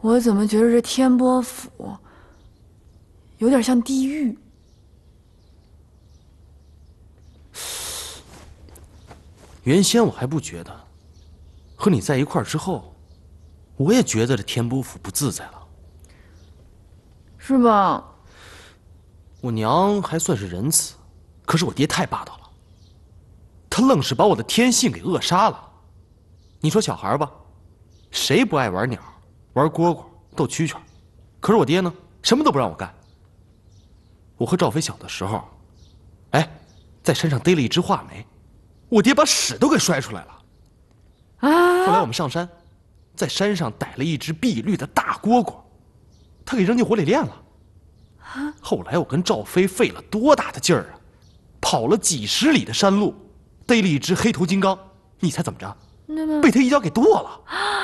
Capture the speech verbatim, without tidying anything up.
我怎么觉得这天波府有点像地狱？ 原先我还不觉得，和你在一块儿之后，我也觉得这天波府不自在了。 是吧？ 我娘还算是仁慈，可是我爹太霸道了，他愣是把我的天性给扼杀了。你说小孩吧，谁不爱玩鸟、玩蝈蝈、斗蛐蛐？可是我爹呢，什么都不让我干。我和赵飞小的时候，哎，在山上逮了一只画眉，我爹把屎都给摔出来了。 啊！ 后来我们上山，在山上逮了一只碧绿的大蝈蝈，他给扔进火里炼了。后来我跟赵飞费了多大的劲儿啊，跑了几十里的山路，逮了一只黑头金刚，你猜怎么着？被他一脚给剁了。